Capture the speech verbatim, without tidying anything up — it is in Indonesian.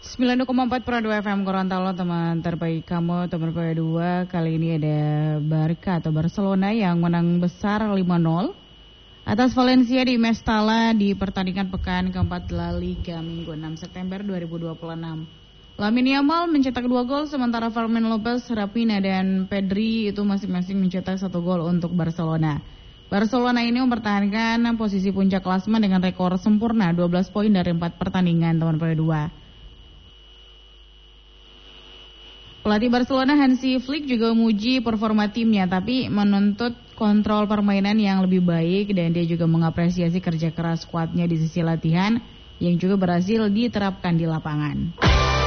sembilan koma empat Pro dua F M Gorontalo, teman terbaik kamu, teman Pro dua. Kali ini ada Barca atau Barcelona yang menang besar lima nol atas Valencia di Mestalla di pertandingan pekan keempat La Liga Minggu enam September dua ribu dua puluh enam. Lamine Yamal mencetak dua gol, sementara Fermin Lopez, Raphinha dan Pedri itu masing-masing mencetak satu gol untuk Barcelona. Barcelona ini mempertahankan posisi puncak klasemen dengan rekor sempurna dua belas poin dari empat pertandingan, teman Pro dua. Pelatih Barcelona Hansi Flick juga memuji performa timnya, tapi menuntut kontrol permainan yang lebih baik, dan dia juga mengapresiasi kerja keras skuadnya di sisi latihan yang juga berhasil diterapkan di lapangan.